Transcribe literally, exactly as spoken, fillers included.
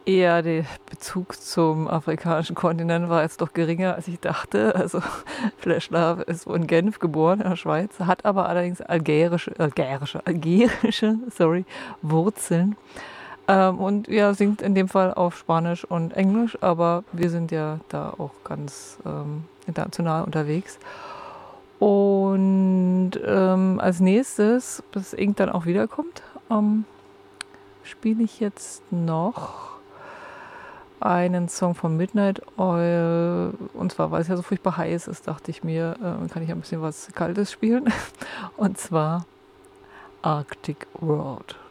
Ja, der Bezug zum afrikanischen Kontinent war jetzt doch geringer, als ich dachte. Also Flash Love ist wohl in Genf geboren, in der Schweiz, hat aber allerdings algerische, algerische, algerische, sorry, Wurzeln. Ähm, und ja, singt in dem Fall auf Spanisch und Englisch, aber wir sind ja da auch ganz ähm, international unterwegs. Und ähm, als nächstes, bis Ink dann auch wiederkommt, ähm, spiele ich jetzt noch einen Song von Midnight Oil. Und zwar, weil es ja so furchtbar heiß ist, dachte ich mir, äh, kann ich ein bisschen was Kaltes spielen. Und zwar Arctic World.